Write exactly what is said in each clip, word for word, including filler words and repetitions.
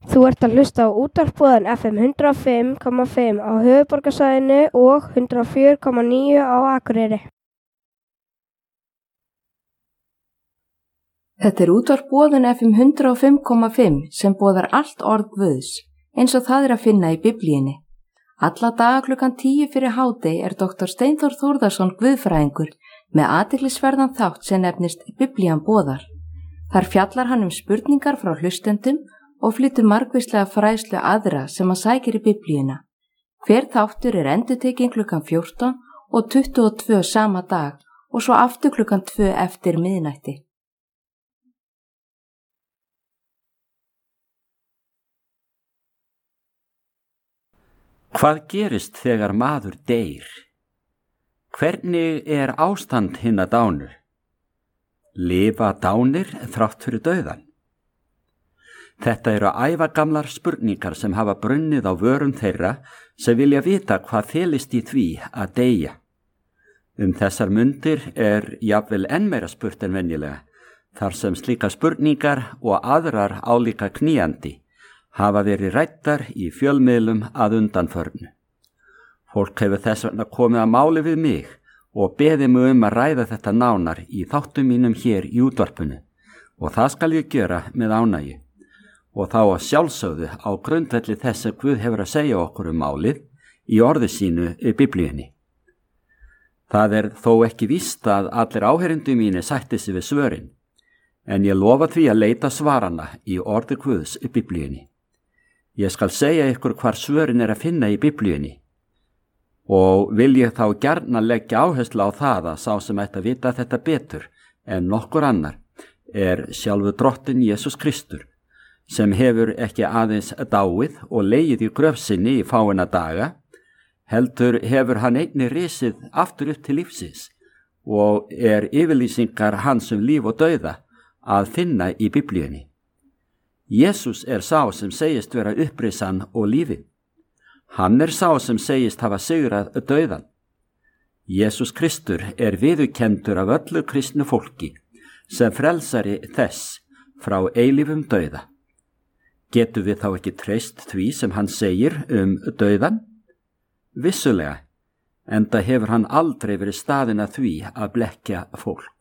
Þú ert að hlusta á útvarpsboðan F M hundrað og fimm komma fimm á höfuðborgarsvæðinu og hundrað og fjögur komma níu á Akureyri. Þetta er útvarpsboðan F M hundrað og fimm komma fimm sem boðar allt orð Guðs, eins og það er að finna í Biblíunni. Alla daga klukkan tíu fyrir hádegi er doktor Steinþór Þórðarson guðfræðingur með athyglisverðan þátt sem nefnist Biblían boðar. Þar fjallar hann um spurningar frá hlustendum og flytur margvíslega fræðslu aðra sem hann sækir í Biblíuna. Hver þáttur er endurtekinn klukkan fjórtán og tuttugu og tvö sama dag og svo aftur klukkan tvö eftir miðnætti. Hvað gerist þegar maður deyr? Hvernig er ástand hinna dánu? Lifa dánir þrátt fyrir dauðan? Þetta eru ævagamlar spurningar sem hafa brunnið á vörum þeirra sem vilja vita hvað felist í því að deyja. Um þessar mundir er jafnvel enn meira spurt en venjulega, þar sem slíka spurningar og aðrar álíka knýjandi hafa verið ræddar í fjölmiðlum að undanförnu. Fólk hefur þess vegna komið að máli við mig og beðið mig um að ræða þetta nánar í þáttum mínum hér í útvarpinu og það skal ég gera með ánægju. Og þá að sjálfsögðu á grundvelli þess að Guð hefur að segja okkur um málið í orði sínu í Biblíunni. Það er þó ekki víst að allir áheyrendur mínir sætti sig við svörin, en ég lofa því að leita svarana í orði Guðs í Biblíunni. Ég skal segja ykkur hvar svörin er að finna í Biblíunni og vil ég þá gjarna leggja áherslu á það að sá sem ætti að vita þetta betur en nokkur annar er sjálfur drottinn Jesús Kristur, sem hefur ekki aðeins dáið og legið í gröf sinni í fáeina daga, heldur hefur hann einnig risið aftur upp til lífsins og er yfirlýsingar hans um líf og dauða að finna í Biblíunni. Jesús er sá sem segist vera upprisan og lífið. Hann er sá sem segist hafa sigrað dauðan. Jesús Kristur er viðurkenndur af öllu kristnu fólki sem frelsari þess frá eilífum dauða. Getum við þá ekki treyst því sem hann segir um dauðan? Vissulega, enda hefur hann aldrei verið staðinn að því að blekkja fólk.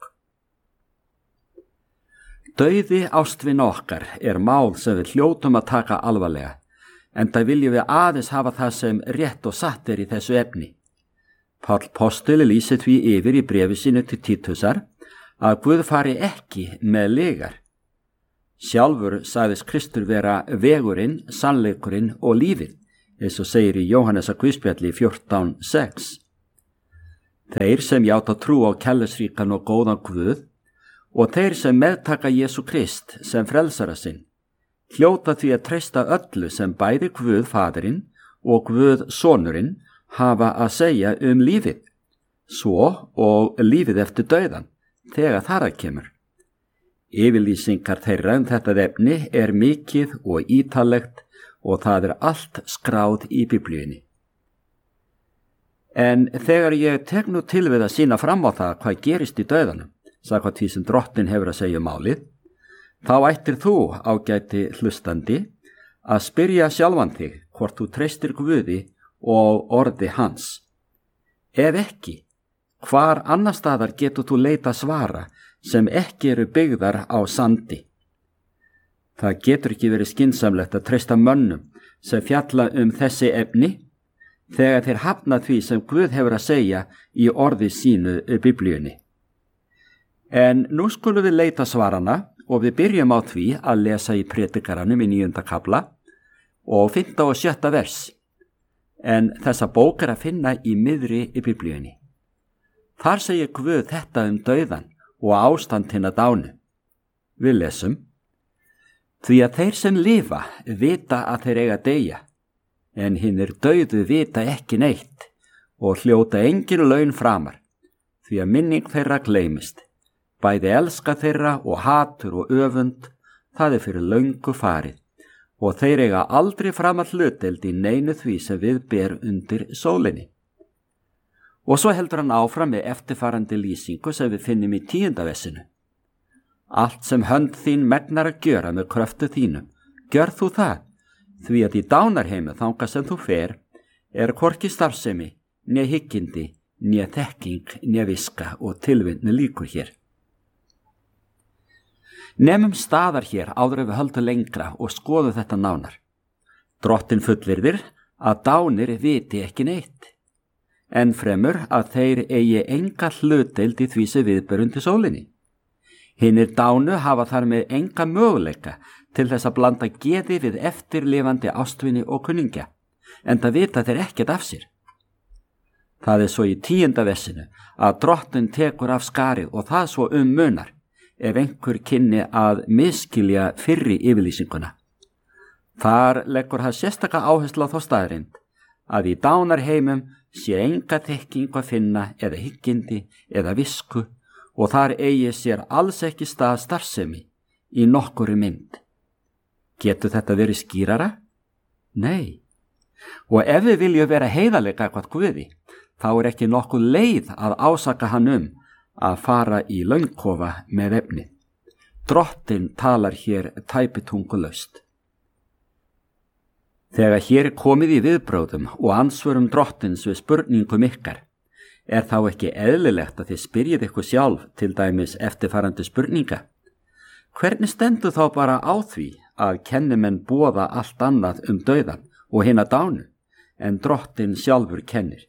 Dauði ástvin okkar er mál sem við hljótum að taka alvarlega, enda viljum við aðeins hafa það sem rétt og satt er í þessu efni. Páll postuli lýsir því yfir í bréfi sínu til Títusar að Guð fari ekki með lygar. Sjálfur sagðist Kristur vera vegurinn, sannleikurinn og lífið, eins og segir í Jóhannesar guðspjalli fjórtán sex. Þeir sem játa trú á kærleiksríkan og góðan Guð og þeir sem meðtaka Jesú Krist sem frelsara sinn, hljóta því að treysta öllu sem bæði Guð Faðirinn og Guð Sonurinn hafa að segja um lífið, svo og lífið eftir dauðan, þegar þar að kemur. Yfirlýsingar þeirra um þetta efni er mikið og ítarlegt og það er allt skráð í Biblíunni. En þegar ég tek nú til við að sýna fram á það hvað gerist í dauðanum, samkvæmt því sem drottinn hefur að segja um málið, þá ættir þú, ágæti hlustandi, að spyrja sjálfan þig hvort þú treystir Guði og orði hans. Ef ekki, hvar annar staðar getur þú leita svara sem ekki eru byggðar á sandi? Það getur ekki verið skynsamlegt að treysta mönnum sem fjalla um þessi efni þegar þeir hafna því sem Guð hefur að segja í orði sínu Biblíunni. En nú skulum við leita svarana og við byrjum á því að lesa í Predikaranum í níunda kafla og fimmta og sjötta vers. En þessa bók er að finna í miðri í Biblíunni. Þar segir Guð þetta um dauðan og ástand hinna dánu. Við lesum: Því að þeir sem lifa vita að þeir eiga að deyja, en hinnir dauðu vita ekki neitt og hljóta engin laun framar, því að minning þeirra gleymist. Bæði elska þeirra og hatur og öfund, það er fyrir löngu farið, og þeir eiga aldrei framar hlutdeild í neinu því sem við ber undir sólinni. Og svo heldur hann áfram með eftirfarandi lýsingu sem við finnum í tíunda versinu. Allt sem hönd þín megnar að gjöra með kröftu þínum, gjör þú það, því að í dánarheimu þangað sem þú fer er hvorki starfsemi, né hyggindi, né þekking, né viska og tilvindni líkur hér. Nemum staðar hér áður ef við höldum lengra og skoðum þetta nánar. Drottinn fullyrðir að dánir viti ekki neitt, en fremur að þeir eigi enga hlutdeild í því sem viðber undir sólinni. Hinnir dánu hafa þar með enga möguleika til þess að blanda geði við eftirlifandi ástvinni og kunningja, en það vita þeir ekkert af sér. Það er svo í tíunda versinu að Drottinn tekur af skarið og það svo um munar ef einhver kynni að miskilja fyrri yfirlýsinguna. Þar leggur það sérstaka áherslu á þá staðreind að í dánarheimum sé enga þekking að finna eða hyggindi eða visku og þar eigi sér alls ekki stað starfsemi í nokkuri mynd. Getur þetta verið skýrara? Nei. Og ef við viljum vera heiðarlega gagnvart Guði, þá er ekki nokkuð leið að ásaka hann um að fara í launkofa með efni. Drottinn talar hér tæpitungulaust. Þegar hér er komið í viðbrögðum og ansvörum Drottins við spurningum ykkar, er þá ekki eðlilegt að þið spyrjið ykkur sjálf til dæmis eftirfarandi spurninga. Hvernig stendur þá bara á því að kennimenn boða allt annað um dauðan og hina dánu en Drottinn sjálfur kennir?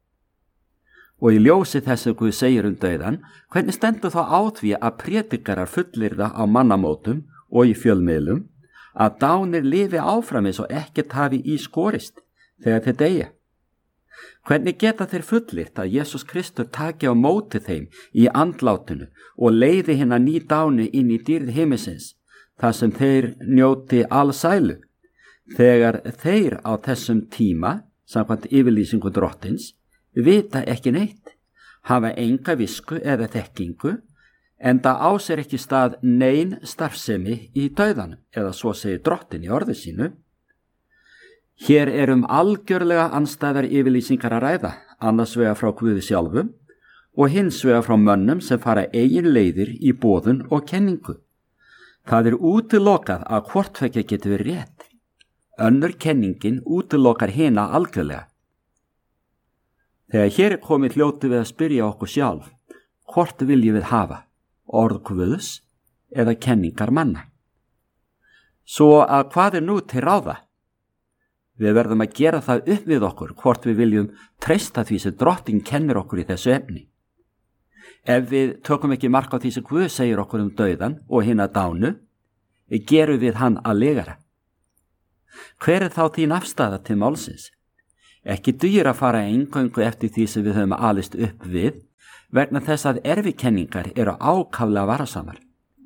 Og í ljósi þess að Guð segir um dauðan, hvernig stendur þá á því að prédikarar fullyrða á mannamótum og í fjölmiðlum að dánir lifi áfram eins og ekkert hafi í skorist þegar þeir deyja? Hvernig geta þeir fullyrt að Jesús Kristur taki á móti þeim í andlátinu og leiði hina ný dánu inn í dýrð himmisins, þar sem þeir njóti allsælu, þegar þeir á þessum tíma, samkvæmt yfirlýsingu Drottins, vita ekki neitt, hafa enga visku eða þekkingu, enda á sér ekki stað nein starfsemi í dauðanum, eða svo segir Drottinn í orði sínu. Hér er um algjörlega andstæðar yfirlýsingar að ræða, annars vegar frá Guði sjálfum og hins vegar frá mönnum sem fara eigin leiðir í boðun og kenningu. Það er útilokað að hvort tveggja geti verið rétt. Önnur kenningin útilokar hina algjörlega. Þegar hér er komið hljóti við að spyrja okkur sjálf, hvort viljum við hafa, orð Guðs eða kenningar manna? Svo að hvað er nú til ráða? Við verðum að gera það upp við okkur hvort við viljum treysta því sem Drottinn kennir okkur í þessu efni. Ef við tökum ekki mark á því sem Guð segir okkur um dauðan og hina dánu, gerum við hann að legara. Hver er þá þín afstaða til málsins? Ekki dugir að fara eingöngu eftir því sem við höfum alist upp við, vegna þess að erfikenningar eru ákaflega varasamar.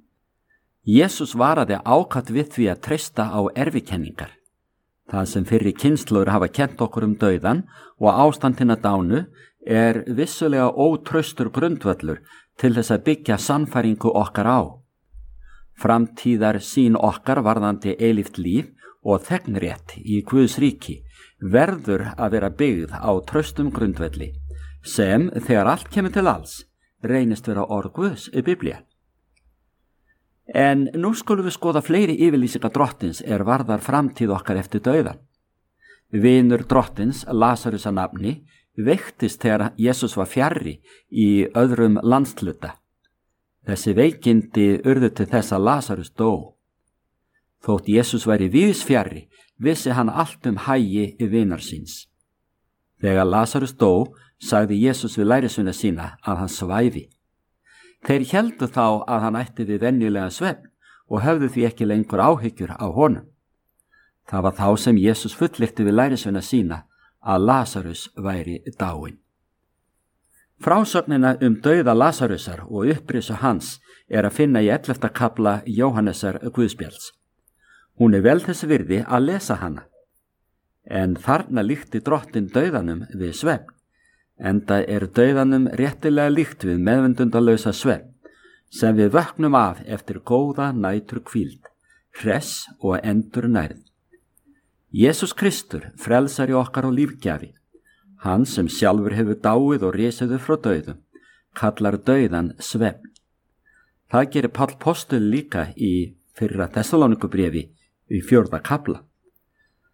Jesús varaði ákaft við því að treysta á erfikenningar. Það sem fyrri kynslóður hafa kennt okkur um dauðan og ástandina dánu er vissulega ótraustur grundvöllur til þess að byggja sannfæringu okkar á. Framtíðar sín okkar varðandi eilíft líf og þegnrétt í Guðs ríki verður að vera byggð á traustum grundvelli sem, þegar allt kemur til alls, reynist vera orð Guðs í Biblíu. En nú skulum við skoða fleiri yfirlýsingar Drottins er varðar framtíð okkar eftir dauðan. Vinur Drottins, Lasarus að nafni, veiktist þegar Jesús var fjarri í öðrum landshluta. Þessi veikindi urðu til þess að Lasarus dó. Þótt Jesús væri víðs fjarri, vissi hann allt um hagi í vinar síns. Þegar Lasarus dó, sagði Jesús við lærisveina sína að hann svæfi. Þeir héldu þá að hann ætti við venjulega svefn og höfðu því ekki lengur áhyggjur á honum. Það var þá sem Jesús fullyrti við lærisveina sína að Lasarus væri dáinn. Frásögnina um dauða Lasarusar og upprisu hans er að finna í ellefta kafla Jóhannesar Guðspjalls. Hún er vel þess virði að lesa hana. En þarna líkti Drottinn dauðanum við svefn. Enda er dauðanum réttilega líkt við meðvendundalausa svefn sem við vöknum af eftir góða nætur hvíld, hress og endur nærð. Jesús Kristur, frelsari okkar og lífgjafi, hann sem sjálfur hefur dáið og risiðu frá dauðum, kallar dauðan svefn. Það gerir Páll postul líka í fyrra Þessalónikubréfi í fjórða kafla.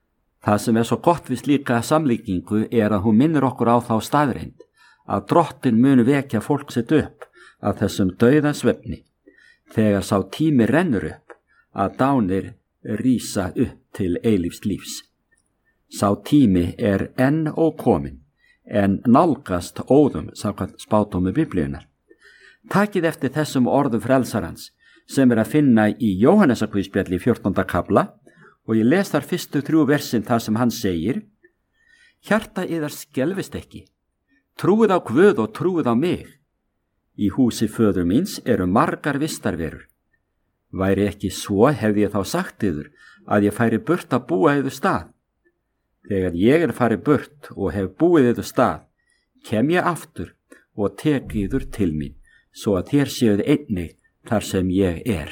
Það sem er svo gott við slíka samlíkingu er að hún minnir okkur á þá staðreind að drottin muni vekja fólk sitt upp af þessum dauðasvefni þegar sá tími rennur upp að dánir rísa upp til eilífs lífs. Sá tími er enn ókominn en nálgast óðum samkvæmt spádómi Biblíunnar. Takið eftir þessum orðum frelsarans sem er að finna í Jóhannesarguðspjalli fjórtánda kafla og ég les þar fyrstu þrjú versin þar sem hann segir: Hjarta yðar skelfist ekki, trúið á Guð og trúið á mig. Í húsi föður míns eru margar vistarverur. Væri ekki svo hefði ég þá sagt yður að ég færi burt að búa yður stað. Þegar ég er farið burt og hef búið yður stað, kem ég aftur og tek yður til mín, svo að þér séuð einnig þar sem ég er.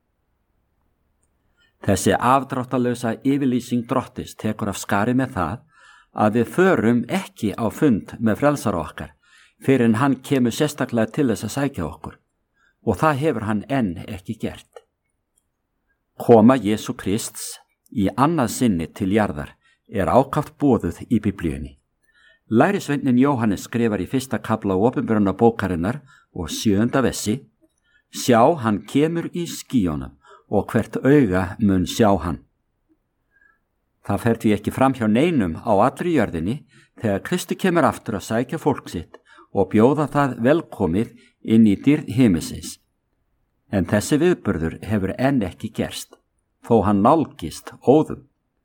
Þessi afdráttalausa yfirlýsing drottins tekur af skari með það að við förum ekki á fund með frelsara okkar fyrir en hann kemur sérstaklega til þess að sækja okkur, og það hefur hann enn ekki gert. Koma Jesú Krists í annað sinni til jarðar er ákaft boðuð í Biblíunni. Lærisveinin Jóhannes skrifar í fyrsta kafla opinberana bókarinnar og sjöunda vessi: Sjá, hann kemur í skýjónum og hvert auga mun sjá hann. Það fer því ekki fram hjá neinum á allri jörðinni þegar Kristi kemur aftur að sækja fólk sitt og bjóða það velkomið inn í dýrð himinsins. En þessi viðburður hefur enn ekki gerst, þó hann nálgist óðum.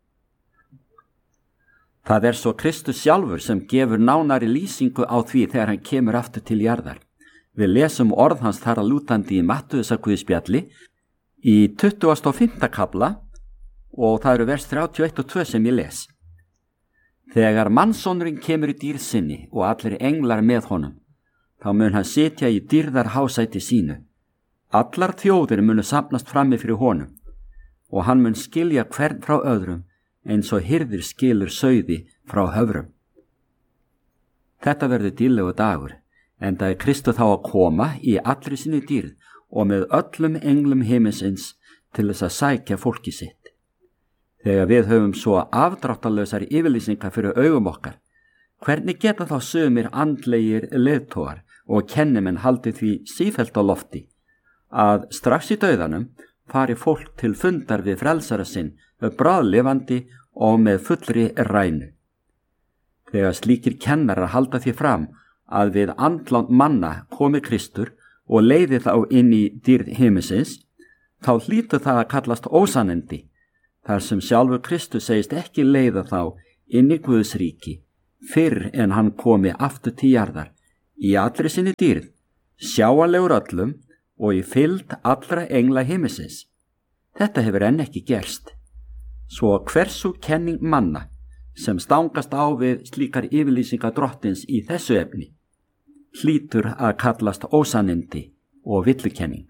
Það er svo Kristus sjálfur sem gefur nánari lýsingu á því þegar hann kemur aftur til jarðar. Við lesum orð hans þar að lútandi í Mattheusarguðspjalli í tuttugasta og fimmta kafla og það eru vers þrjátíu og eitt og tvö sem ég les. Þegar mannssonurinn kemur í dýrð sinni og allir englar með honum, þá mun hann sitja í dýrðar hásæti sínu. Allar þjóðir munu safnast frammi fyrir honum og hann mun skilja hvern frá öðrum eins og hirðir skilur sauði frá höfrum. Þetta verður dýrlegu dagur, en það er Kristur þá að koma í allri sinni dýrð og með öllum englum himinsins til þess að sækja fólki sitt. Þegar við höfum svo afdráttarlausar yfirlýsingar fyrir augum okkar, hvernig geta þá sumir andlegir leiðtogar og kennimenn haldið því sífellt á lofti að strax í dauðanum fari fólk til fundar við frelsara sinn bráðlifandi og með fullri rænu. Þegar slíkir kennarar halda því fram að við andlát manna komi Kristur og leiði þá inn í dýrð himinsins, þá hlýtur það að kallast ósannindi, þar sem sjálfur Kristus segist ekki leiða þá inn í Guðs ríki fyrr en hann komi aftur til jarðar í allri sinni dýrð, sjáanlegur öllum og í fylgd allra engla himinsins. Þetta hefur enn ekki gerst. Svo hversu kenning manna sem stangast á við slíkar yfirlýsingar drottins í þessu efni hlýtur að kallast ósannindi og villukenning.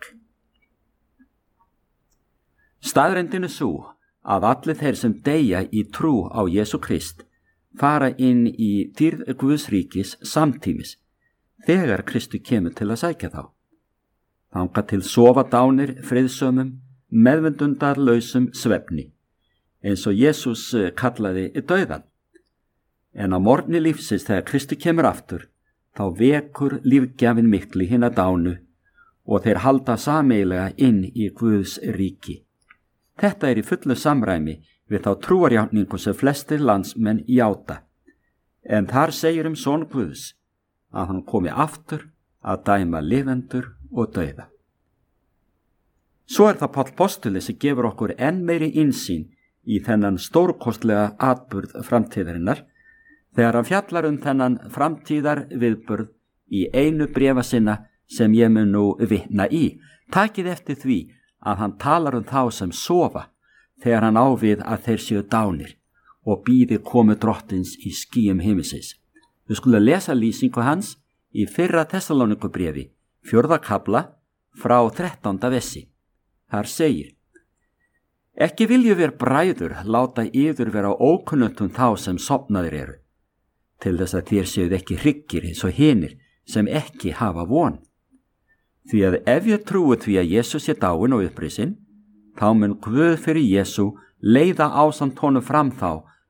Staðreyndin er sú að allir þeir sem deyja í trú á Jesú Krist fara inn í dýrð Guðs ríkis samtímis þegar Kristu kemur til að sækja þá. Þangað til sofa dánir friðsömum, meðvendundarlausum svefni, eins og Jesús kallaði dauðan. En á morgni lífsins þegar Kristu kemur aftur, þá vekur lífgjafinn mikli hina dánu og þeir halda sameiginlega inn í Guðs ríki. Þetta er í fullu samræmi við þá trúarjátningu sem flestir landsmenn játa. En þar segir um son Guðs að hann komi aftur að dæma lifendur og dauða. Svo er það Páll postuli sem gefur okkur enn meiri innsýn í þennan stórkostlega atburð framtíðarinnar þegar hann fjallar um þennan framtíðar viðburð í einu bréfa sinna sem ég mun nú vitna í. Takið eftir því að hann talar um þá sem sofa þegar hann á við að þeir séu dánir og bíði komu drottins í skýjum himinsins. Við skulum lesa lýsingu hans í fyrra Tessalónikubréfi, fjórða kafla frá þrettánda vessi. Þar segir: Ekki vilju ver bræður láta yður vera ókunnugum þá sem sofnaðir eru, til þess að þér séuð ekki hryggir eins og hinir sem ekki hafa von. Því að ef ég trúi því að Jesús sé dáinn og upprisinn, þá mun Guð fyrir Jesú leiða ásamt honum fram þá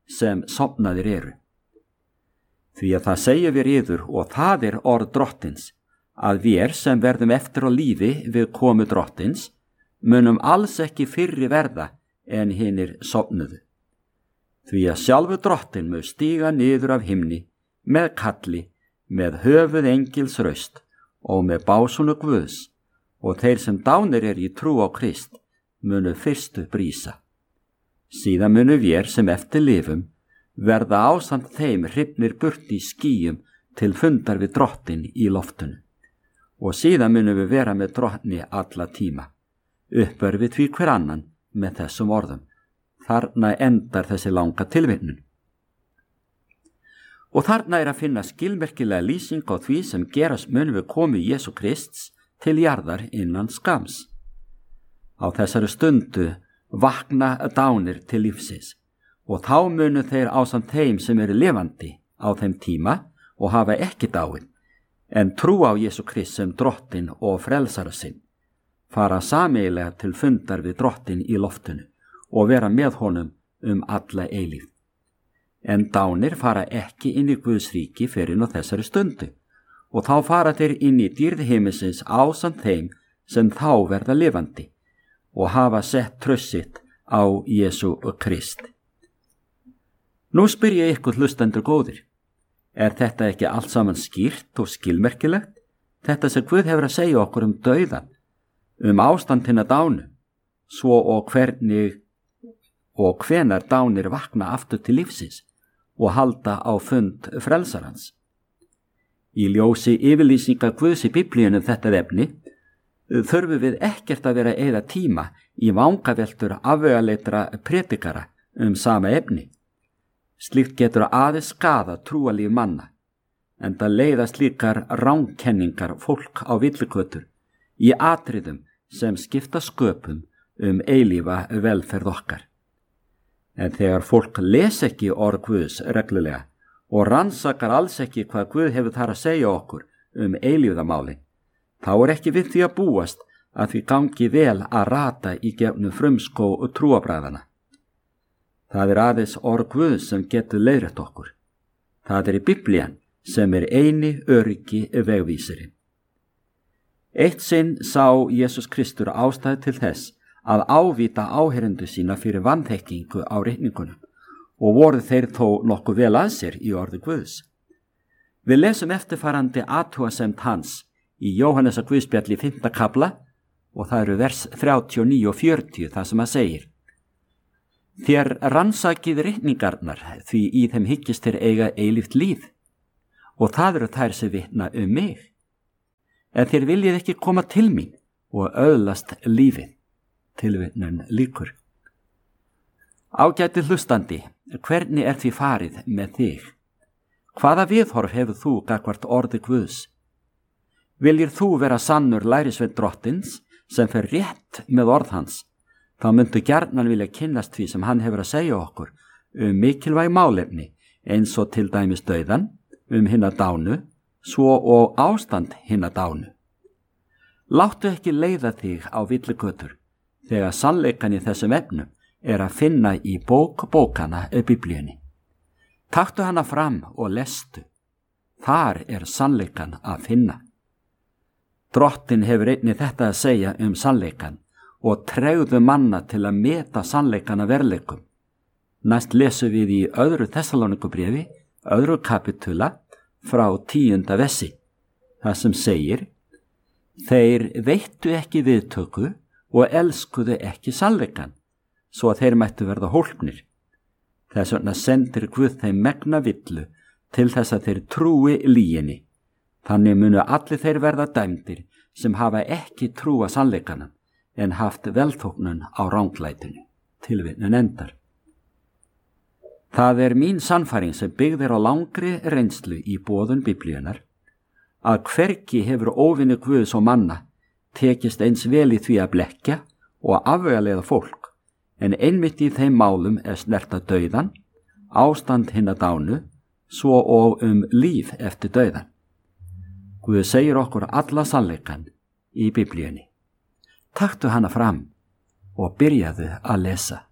sem sofnaðir eru. Því að það segja við yður, og það er orð drottins, að við sem verðum eftir á lífi við komu drottins, munum alls ekki fyrri verða en hinir sofnuðu. Því að sjálfu drottin mun stíga niður af himni, með kalli, með höfuð engils raust og með básunu Guðs, og þeir sem dánir er í trú á Krist munu fyrstu brísa. Síðan munu við sem eftir lifum verða ásamt þeim hrifnir burt í skýjum til fundar við drottin í loftinu. Og síðan munum við vera með drottni alla tíma, uppörfið því hver annan með þessum orðum. Þarna endar þessi langa tilvittnun. Og þarna er að finna skilmerkilega lýsing á því sem gerast mun við komu Jesú Krists til jarðar innan skams. Á þessari stundu vakna dánir til lífsins, og þá munu þeir ásamt þeim sem eru lifandi á þeim tíma og hafa ekki dáin, en trú á Jesú Krist sem drottin og frelsara sinn, fara sameiginlega til fundar við drottin í loftinu og vera með honum um alla eilífð. En dánir fara ekki inn í Guðs ríki fyrr á þessari stundu, og þá fara þeir inn í dýrð himinsins ásamt þeim sem þá verða lifandi og hafa sett tröst sitt á Jesú Krist. Nú spyr ég ykkur hlustendur góðir, er þetta ekki allt saman skýrt og skilmerkilegt? Þetta sem Guð hefur að segja okkur um dauðan, um ástand hinna dánu, svo og hvernig og hvenar dánir vakna aftur til lífsins og halda á fund frelsarans. Í ljósi yfirlýsinga Guðs í Biblíunum þetta efni, þurfum við ekkert að vera að eyða tíma í vangaveltur afveigaleitra predikara um sama efni. Slíkt getur aðeins skaða trúalíf manna, en það leiða slíkar rangkenningar fólk á villigötur í atriðum sem skipta sköpum um eilífa velferð okkar. En þegar fólk les ekki orð Guðs reglulega og rannsakar alls ekki hvað Guð hefur þar að segja okkur um eilífðamálin, þá er ekki við því að búast að því gangi vel að rata í gegnum frumskó og trúabræðana. Það er aðeins orð Guðs sem getur leiðrétt okkur. Það er í Biblían sem er eini öryggi vegvísirinn. Eitt sinn sá Jesús Kristur ástæðu til þess að ávíta áheyrendur sína fyrir vanþekkingu á ritningunum, og voru þeir þó nokkuð vel að sér í orði Guðs. Við lesum eftirfarandi athugasemd hans í Jóhannesar Guðspjalli fimmta kafla, og það eru vers þrjátíu og níu og fjörutíu það sem að segir: Þér rannsakið ritningarnar, því í þeim hyggist þér eiga eilíft líf, og það eru þær sem vitna um mig. En þér viljið ekki koma til mín og öðlast lífið. Tilvitnun lýkur. Ágæti hlustandi, hvernig er því farið með þig? Hvaða viðhorf hefur þú gagnvart orði Guðs? Viljir þú vera sannur lærisveinn drottins sem fer rétt með orð hans, þá myndu gjarnan vilja kynnast því sem hann hefur að segja okkur um mikilvæg málefni, eins og til dæmis dauðan, um hinna dánu, svo og ástand hinna dánu. Láttu ekki leiða þig á villigötur, þegar sannleikan í þessum efnum er að finna í bók bókana Biblíunni. Taktu hana fram og lestu. Þar er sannleikan að finna. Drottin hefur einnig þetta að segja um sannleikan og tregðu manna til að meta sannleikana verleikum. Næst lesum við í öðru Þessalonikubréfi, öðru kapitula, frá tíunda vessi, það sem segir: Þeir veittu ekki viðtöku og elskuðu ekki sannleikan, svo að þeir mættu verða hólpnir. Þess vegna sendir Guð þeim megna villu til þess að þeir trúi lyginni. Þannig munu allir þeir verða dæmdir sem hafa ekki trúa sannleikana, en haft velþóknun á ranglætinu. Tilvitnun endar. Það er mín sannfæring sem byggð er á langri reynslu í boðun Biblíunar, að hvergi hefur óvinni Guðs og manna tekist eins vel í því að blekkja og afvegaleiða fólk, en einmitt í þeim málum er snerta dauðan, ástand hinna dánu, svo og um líf eftir dauðan. Guð segir okkur alla sannleikan í Biblíunni. Taktu hana fram og byrjaðu að lesa.